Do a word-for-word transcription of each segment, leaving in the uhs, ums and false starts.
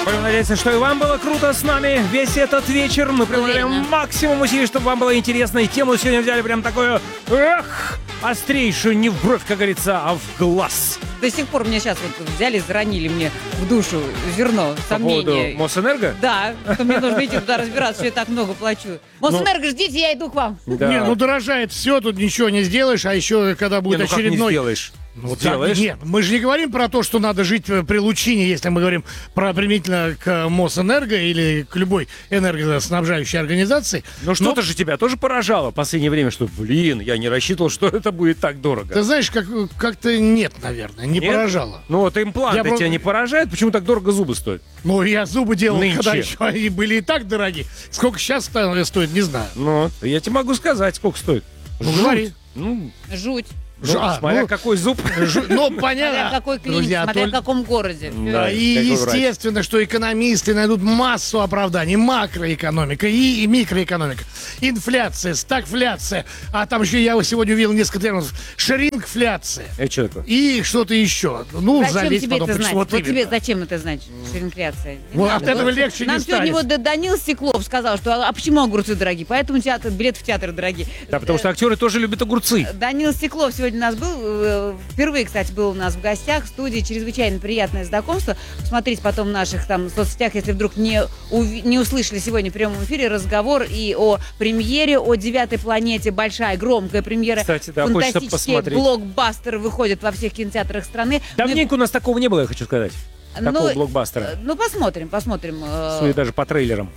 Будем надеяться, что и вам было круто с нами весь этот вечер. Мы прилагаем максимум усилий, чтобы вам было интересно. И тему сегодня взяли прям такую, эх, острейшую, не в бровь, как говорится, а в глаз. До сих пор меня сейчас вот взяли, заронили мне в душу зерно сомнения. По поводу Мосэнерго? Да, что мне нужно идти туда разбираться, что я так много плачу. Мосэнерго, ждите, я иду к вам. Да. Не, ну дорожает все, тут ничего не сделаешь, а еще когда будет не, ну очередной... Как не сделаешь? Ну, так, нет, мы же не говорим про то, что надо жить при Лучине, если мы говорим про применительно к Мосэнерго или к любой энергоснабжающей организации. Но что-то же тебя тоже поражало в последнее время, что, блин, я не рассчитывал, что это будет так дорого. Ты знаешь, как, как-то нет, наверное, не нет? поражало. Ну вот импланты я тебя про... не поражают, почему так дорого зубы стоят? Ну, я зубы делал, Нынче. Когда еще они были и так дорогие. Сколько сейчас стоит, не знаю. Ну, я тебе могу сказать, сколько стоит. Ну, говори. Ну, жуть. Ну, а, смотря ну, какой зуб. Жу, ну, понятно. Смотря какой клиник, Друзья, смотря толь... в каком городе. Да, и естественно, что экономисты найдут массу оправданий. Макроэкономика и, и микроэкономика. Инфляция, стагфляция. А там еще я сегодня увидел несколько терминов. Шрингфляция. Это что такое? И что-то еще. Ну, зачем залезть тебе потом. это знать? Вот, вот тебе зачем это знать? Шрингфляция. Вот, от этого легче Нам не станет. сегодня вот Данил Стеклов сказал, что а почему огурцы дорогие? Поэтому театр, билет в театр дорогие. Да, потому что актеры тоже любят огурцы. Данил Стеклов сегодня у нас был. Впервые, кстати, был у нас в гостях в студии. Чрезвычайно приятное знакомство. Посмотрите потом в наших там соцсетях, если вдруг не, ув... не услышали сегодня в прямом эфире разговор и о премьере, о девятой планете. Большая, громкая премьера. Кстати, да, фантастические блокбастеры выходят во всех кинотеатрах страны. Давненько Мы... у нас такого не было, я хочу сказать. Такого ну, блокбастера. Ну, посмотрим, посмотрим. Судя даже по трейлерам.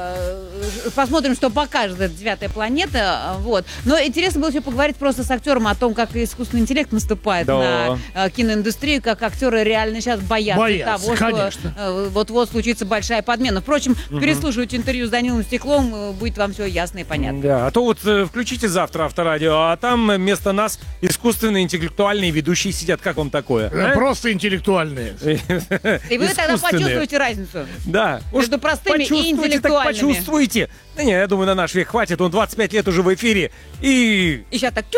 Посмотрим, что покажет эта девятая планета. Вот. Но интересно было еще поговорить просто с актером о том, как искусственный интеллект наступает да. на киноиндустрию, как актеры реально сейчас боятся, боятся того, конечно. что вот-вот случится большая подмена. Впрочем, угу. переслушивайте интервью с Данилом Стекловым, будет вам все ясно и понятно. Да, а то вот включите завтра Авторадио, а там вместо нас искусственные интеллектуальные ведущие сидят. Как вам такое? А? Просто интеллектуальные. И вы тогда почувствуете разницу. Да. Между простыми и интеллектуальными. Так почувствуйте. Да не, я думаю, на наш век хватит. Он двадцать пять лет уже в эфире. И... И сейчас так...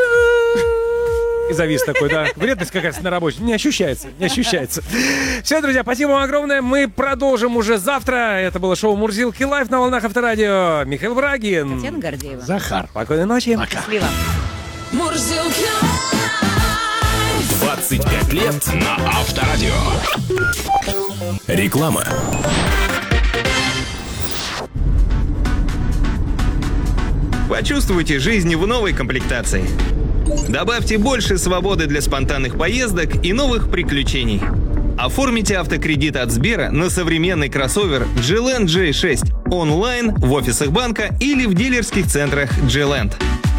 И завис такой, да. Вредность какая-то на рабочем. Не ощущается, не ощущается. Все, друзья, спасибо вам огромное. Мы продолжим уже завтра. Это было шоу «Мурзилки лайв» на волнах Авторадио. Михаил Брагин. Татьяна Гордеева. Захар. Спокойной ночи. Пока. Счастливо. Мурзилки двадцать пять лет на Авторадио. Реклама. Почувствуйте жизнь в новой комплектации. Добавьте больше свободы для спонтанных поездок и новых приключений. Оформите автокредит от Сбера на современный кроссовер джи ленд джей шесть онлайн, в офисах банка или в дилерских центрах джи ленд.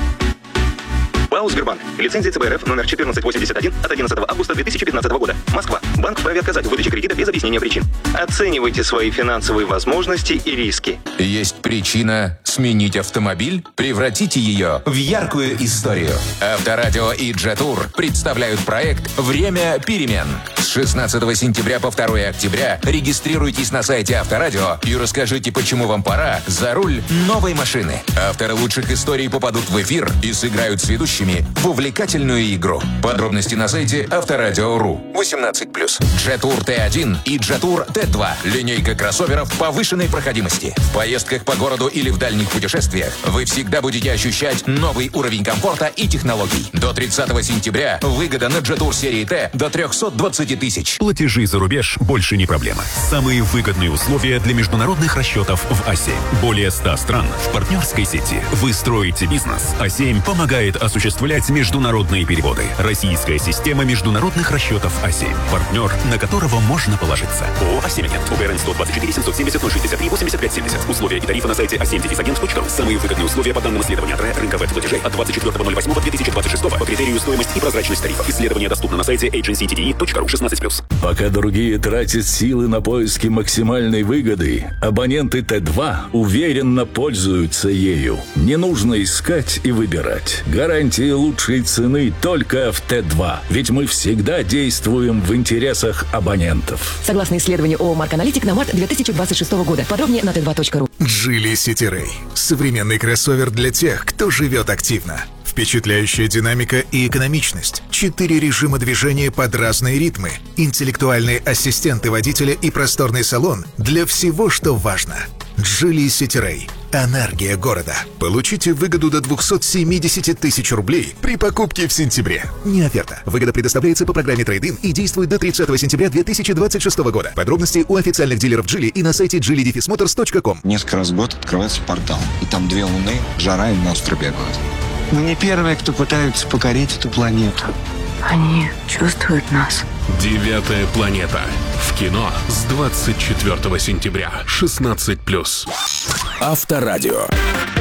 ПАО «Сбербанк». Лицензия ЦБ РФ номер четырнадцать восемьдесят один от одиннадцатого августа две тысячи пятнадцатого года. Москва. Банк вправе отказать в выдаче кредита без объяснения причин. Оценивайте свои финансовые возможности и риски. Есть причина сменить автомобиль? Превратите ее в яркую историю. Авторадио и Джетур представляют проект «Время перемен». С шестнадцатого сентября по второе октября регистрируйтесь на сайте Авторадио и расскажите, почему вам пора за руль новой машины. Авторы лучших историй попадут в эфир и сыграют с ведущими в увлекательную игру. Подробности на сайте авторадио точка ру. восемнадцать плюс. Джетур Т один и Джетур Т два. Линейка кроссоверов повышенной проходимости. В поездках по городу или в дальних путешествиях вы всегда будете ощущать новый уровень комфорта и технологий. До тридцатого сентября выгода на Джетур серии Т до триста двадцать тысяч. Платежи за рубеж больше не проблема. Самые выгодные условия для международных расчетов в А семь. Более ста стран в партнерской сети. Вы строите бизнес. А семь помогает осуществлять международные переводы. Российская система международных расчетов А семь. Партнер, на которого можно положиться. ООО «А семь Агент». УГРН сто двадцать четыре семьсот семьдесят ноль шестьдесят три восемьдесят пять семьдесят. Условия и тарифы на сайте а семь агент точка ру. Самые выгодные условия по данным исследования ТРЭ рынка веб-платежей от двадцать четвёртого ноль восьмого две тысячи двадцать шестого по критерию стоимость и прозрачность тарифов. Исследование доступно на сайте эйдженси ти ди и точка ру шестнадцать плюс. Пока другие тратят силы на поиски максимальной выгоды, абоненты Т два уверенно пользуются ею. Не нужно искать и выбирать. Гарантия лучшей цены только в Т два. Ведь мы всегда действуем в интересах абонентов. Согласно исследованию ООО «Марк Аналитик» на март две тысячи двадцать шестого года. Подробнее на тэ два точка ру. Джили Сити Рэй. Современный кроссовер для тех, кто живет активно. В Впечатляющая динамика и экономичность. Четыре режима движения под разные ритмы. Интеллектуальные ассистенты водителя и просторный салон для всего, что важно. Geely City Ray. Энергия города. Получите выгоду до двести семьдесят тысяч рублей при покупке в сентябре. Не оферта. Выгода предоставляется по программе Трейд-ин и действует до тридцатого сентября две тысячи двадцать шестого года. Подробности у официальных дилеров Geely и на сайте джили моторс точка ком. Несколько раз в год открывается портал. И там две луны, жара и монстры бегают. Мы не первые, кто пытаются покорить эту планету. Они чувствуют нас. Девятая планета. В кино с двадцать четвёртого сентября. шестнадцать плюс. Авторадио.